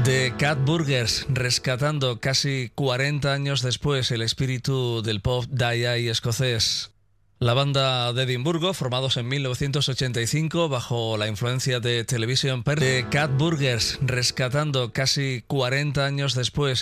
The Cat Burgers, rescatando casi 40 años después el espíritu del pop die escocés. La banda de Edimburgo, formados en 1985 bajo la influencia de Television Perth. The Cat Burgers, rescatando casi 40 años después